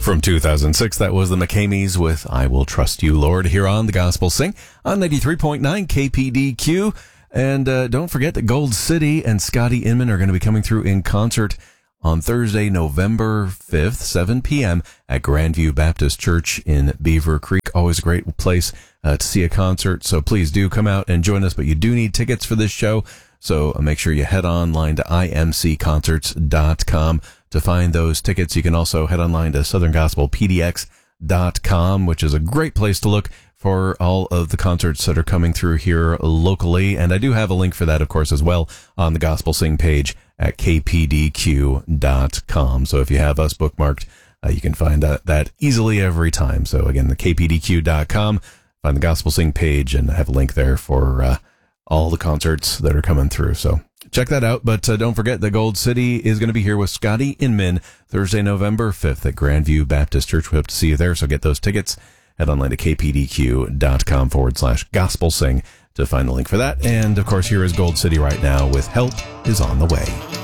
From 2006, that was the McCameys with I Will Trust You, Lord, here on The Gospel Sing on 93.9 KPDQ. And don't forget that Gold City and Scotty Inman are going to be coming through in concert on Thursday, November 5th, 7 p.m. at Grandview Baptist Church in Beaver Creek. Always a great place to see a concert, so please do come out and join us. But you do need tickets for this show, so make sure you head online to imcconcerts.com to find those tickets. You can also head online to southerngospelpdx.com, which is a great place to look for all of the concerts that are coming through here locally. And I do have a link for that, of course, as well on the Gospel Sing page at kpdq.com. So if you have us bookmarked, you can find that easily every time. So again, the kpdq.com, find the Gospel Sing page, and I have a link there for all the concerts that are coming through. So check that out. But don't forget that Gold City is going to be here with Scotty Inman Thursday, November 5th at Grandview Baptist Church. We hope to see you there. So get those tickets. Head online to kpdq.com/gospel sing to find the link for that. And of course, here is Gold City right now with Help Is on the Way.